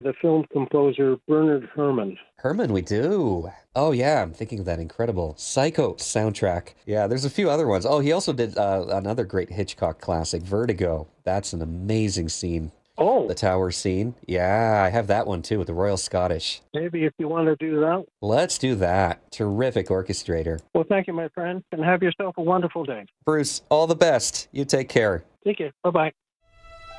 the film composer Bernard Herrmann. Herman, we do. Oh yeah, I'm thinking of that incredible Psycho soundtrack. Yeah, there's a few other ones. Oh, he also did another great Hitchcock classic, Vertigo. That's an amazing scene. The Oh, tower scene. Yeah, I have that one too with the Royal Scottish. maybe if you want to do that. Let's do that. Terrific orchestrator. Well, thank you, my friend, and have yourself a wonderful day. Bruce, all the best. You take care. Take care. Bye-bye.